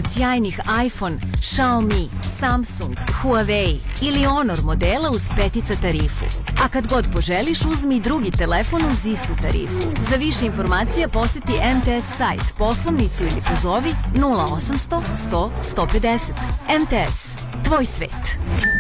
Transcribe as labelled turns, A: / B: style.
A: sjajnih iPhone, Xiaomi, Samsung, Huawei ili Honor modela uz petica tarifu. A kad god poželiš, uzmi i drugi telefon uz istu tarifu. Za više informacija poseti MTS sajt, poslovnicu ili pozovi 0800 100 150. MTS. Tvoj svet.